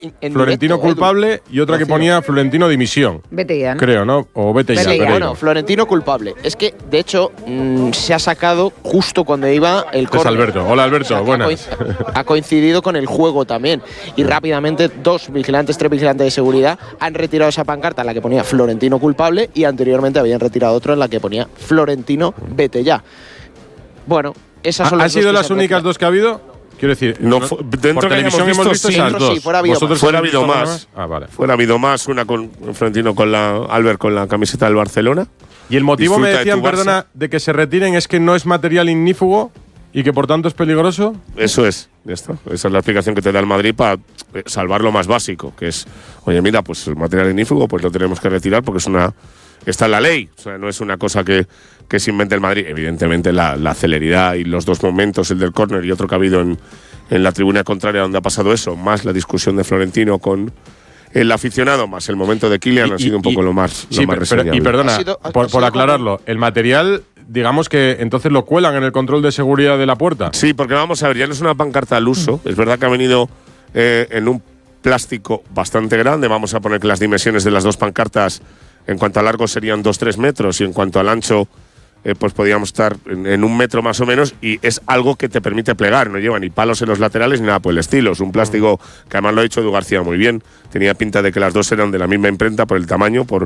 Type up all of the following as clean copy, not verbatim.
Florentino culpable y otra que ponía Florentino dimisión. Vete ya, ¿no? Creo, ¿no? O vete ya. Bueno, Florentino culpable. Es que, de hecho, se ha sacado justo cuando iba el Es córner. Alberto. Hola, Alberto. O sea, buenas. ha coincidido con el juego también. Y rápidamente, tres vigilantes de seguridad han retirado esa pancarta en la que ponía Florentino culpable y anteriormente habían retirado otra en la que ponía Florentino vete ya. Bueno, esas son ¿Han sido las únicas dos que ha habido? Quiero decir, dentro por televisión hemos visto esas dos. Sí, fuera ha habido Fuera ha habido más. Vale. Fuera ha habido más, una con Florentino Albert con la camiseta del Barcelona. Y el motivo, Disfruta me decían, de tu Barça. perdona, de que se retiren es que no es material ignífugo y que por tanto es peligroso. Eso es, ya está. Esa es la explicación que te da el Madrid para salvar lo más básico, que es, oye, mira, pues el material ignífugo pues lo tenemos que retirar porque está en la ley. O sea, no es una cosa que se invente el Madrid. Evidentemente la celeridad y los dos momentos, el del córner y otro que ha habido en la tribuna contraria donde ha pasado eso, más la discusión de Florentino con el aficionado, más el momento de Kylian, ha sido un poco lo más reseñable. Y perdona, por aclararlo, el material, digamos que entonces lo cuelan en el control de seguridad de la puerta. Sí, porque vamos a ver, ya no es una pancarta al uso. Es verdad que ha venido en un plástico bastante grande. Vamos a poner que las dimensiones de las dos pancartas en cuanto a largo serían 2-3 metros y en cuanto al ancho pues podíamos estar en 1 metro más o menos, y es algo que te permite plegar, no lleva ni palos en los laterales ni nada por el estilo. Es un plástico que además lo ha dicho Edu García muy bien. Tenía pinta de que las dos eran de la misma imprenta por el tamaño, por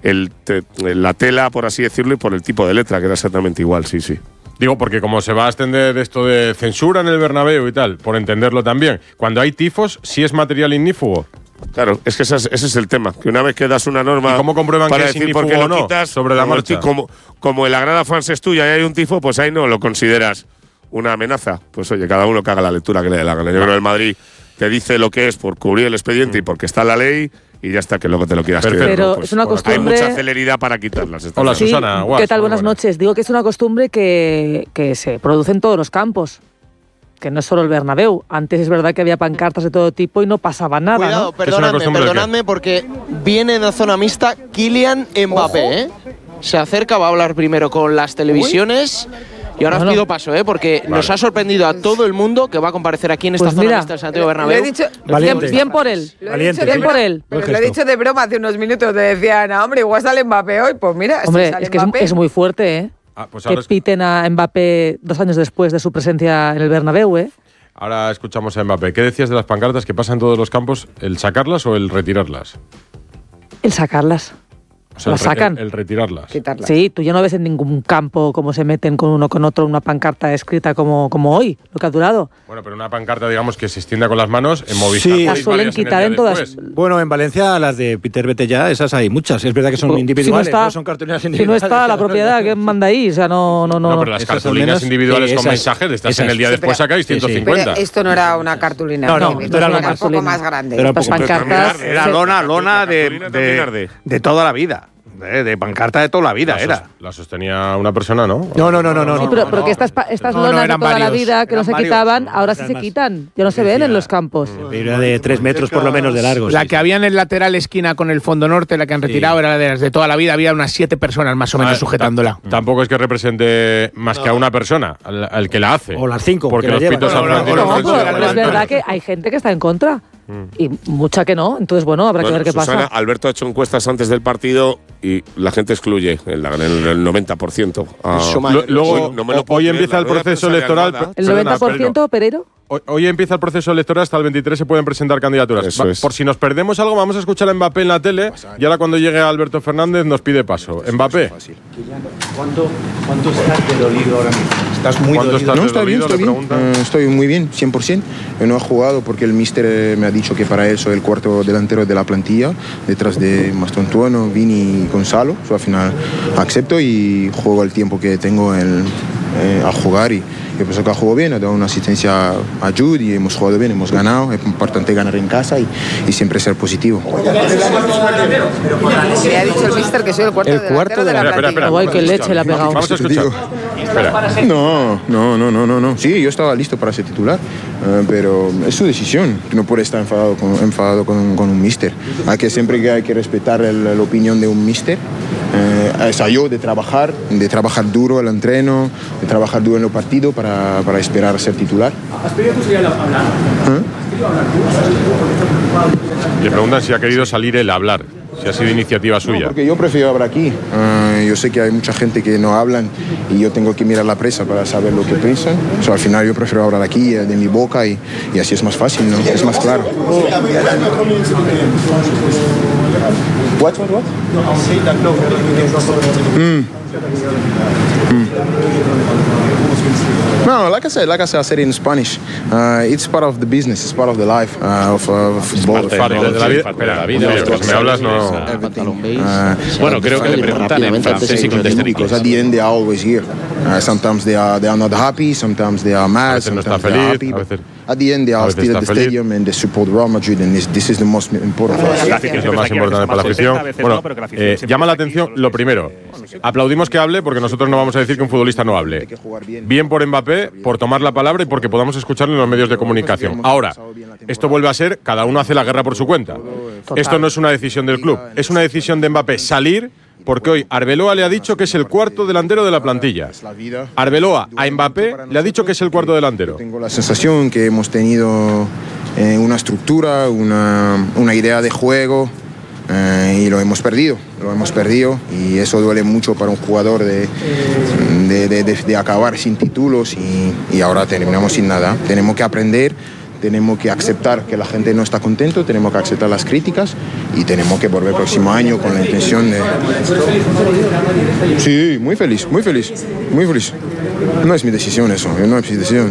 la tela, por así decirlo, y por el tipo de letra, que era exactamente igual, sí. Digo, porque como se va a extender esto de censura en el Bernabéu y tal, por entenderlo también, cuando hay tifos, ¿sí es material ignífugo? Claro, es que ese es el tema. Que una vez que das una norma. ¿Y cómo comprueban para que es decir por qué ignífugo o lo no? quitas, Sobre la marcha. Como en la grada fans es tuya y hay un tifo, pues ahí no lo consideras una amenaza. Pues oye, cada uno que haga la lectura que le dé la gana. Yo creo que el Madrid te dice lo que es por cubrir el expediente y porque está en la ley, y ya está, que luego te lo quieras creer. Pero pues, es una costumbre. hay mucha celeridad para quitarlas. Hola, Sí, Susana. ¿qué tal? Buenas noches. Digo que es una costumbre que se produce en todos los campos, que no es solo el Bernabéu. Antes es verdad que había pancartas de todo tipo y no pasaba nada. Cuidado, ¿no? perdonadme, porque viene de zona mixta Kylian Mbappé, Se acerca, va a hablar primero con las televisiones. Y ahora os pido paso, porque nos ha sorprendido a todo el mundo que va a comparecer aquí en esta zona mixta del Santiago Bernabéu. Lo he dicho, bien por él. Bien por él. Pero lo he dicho de broma hace unos minutos. Te decían, hombre, igual sale Mbappé hoy. Pues mira, hombre, sale es que Mbappé. es muy fuerte, Pues que piten a Mbappé 2 años después de su presencia en el Bernabéu, Ahora escuchamos a Mbappé. ¿Qué decías de las pancartas que pasan en todos los campos? ¿El sacarlas o el retirarlas? El sacarlas. O sea, las sacan. El retirarlas. Quitarlas. Sí, tú ya no ves en ningún campo cómo se meten con uno con otro una pancarta escrita como hoy, lo que ha durado. Bueno, pero una pancarta, digamos, que se extienda con las manos en Movistar. Sí. Las suelen quitar en todas. Después. Bueno, en Valencia las de Peter Vete ya, esas hay muchas. Es verdad que son individuales, si no, está, son cartulinas si no individuales. está la propiedad, ¿quién manda ahí? O sea, no. No, pero las Esas cartulinas al menos, individuales sí, con esas, mensajes, de estas esas. en el día Sí, después pero- sacáis sí, sí. 150. Pero esto no era una cartulina. No, esto esto era era una un poco cartulina. más grande. Pero Las poco. pancartas. Era lona de toda la vida. De pancarta de toda la vida era. La sostenía una persona, ¿no? No. Sí, pero que estas No, lonas de eran toda la varios. vida que no Eran se varios. quitaban, ahora sí Eran se más. quitan. Ya no se ven en los campos. Era de 3 metros por lo menos de largo. La sí. que había en el lateral esquina con el fondo norte, la que han retirado, era la de las de toda la vida. Había unas 7 personas más o menos sujetándola. Tampoco es que represente más que a una persona, al que la hace. O las 5. Porque los pitos al No, Florentino pero es verdad que hay gente que está en contra. Y mucha que no. Entonces, bueno, habrá que ver qué Susana, pasa. Alberto ha hecho encuestas antes del partido y la gente excluye el 90%. Luego, hoy empieza el proceso electoral. ¿El 90%, Pereiro? Hoy empieza el proceso electoral, hasta el 23 se pueden presentar candidaturas. Eso es. Por si nos perdemos algo, vamos a escuchar a Mbappé en la tele y ahora cuando llegue Alberto Fernández nos pide paso. Mbappé. ¿Cuánto estás de dolido ahora mismo? ¿Estás muy ¿Cuánto dolido? estás No, de está bien, dolido? está Le bien. preguntan. Estoy muy bien, 100%. Yo no he jugado porque el míster me ha dicho que para él soy el cuarto delantero de la plantilla, detrás de Mastontuono, Vini y Gonzalo. Al final acepto y juego el tiempo que tengo a jugar y yo pienso que ha jugado bien, ha dado una asistencia a Jude y hemos jugado bien, hemos ganado. Es importante ganar en casa y siempre ser positivo. Le ha dicho el míster que soy el cuarto delantero de la Espera, plantilla. Guay, qué leche le ha pegado. Vamos a escuchar. Espera. No. Sí, yo estaba listo para ser titular, pero es su decisión. No puede estar enfadado con un míster. Siempre que hay que respetar la opinión de un míster. Es a yo de trabajar duro el entreno, de trabajar duro en los partidos para esperar a ser titular. ¿Has pedido posibilidad de hablar? ¿Has pedido Le preguntan si ha querido salir él a hablar, si ha sido iniciativa suya. No, porque yo prefiero hablar aquí. Yo sé que hay mucha gente que no hablan y yo tengo que mirar la prensa para saber lo que piensan. Al final yo prefiero hablar aquí, de mi boca, y así es más fácil, ¿no? Es más claro. What? No, like I said, I said in Spanish, it's part of the business, it's part of the life of football. Parte de la vida. Espera, si me hablas no. Bueno, creo que le preguntan en francés y contesta en inglés. Because at the end they are always here. Sometimes they are not happy, sometimes they are mad, sometimes they are happy. At the end they are still at the stadium and they support Real Madrid, and this is the most important for us. Es lo más importante para la afición. Bueno, llama la atención lo primero. Aplaudimos que hable porque nosotros no vamos a decir que un futbolista no hable. Bien por Mbappé, por tomar la palabra y porque podamos escucharlo en los medios de comunicación. Ahora, esto vuelve a ser, cada uno hace la guerra por su cuenta. Esto no es una decisión del club, es una decisión de Mbappé salir, porque hoy Arbeloa le ha dicho que es el cuarto delantero de la plantilla. Arbeloa a Mbappé le ha dicho que es el cuarto delantero. Tengo la sensación que hemos tenido una estructura, una idea de juego, y lo hemos perdido y eso duele mucho para un jugador de acabar sin títulos y ahora terminamos sin nada. Tenemos que aprender, tenemos que aceptar que la gente no está contento, tenemos que aceptar las críticas y tenemos que volver el próximo año con la intención de... Sí, muy feliz. No es mi decisión eso, no es mi decisión.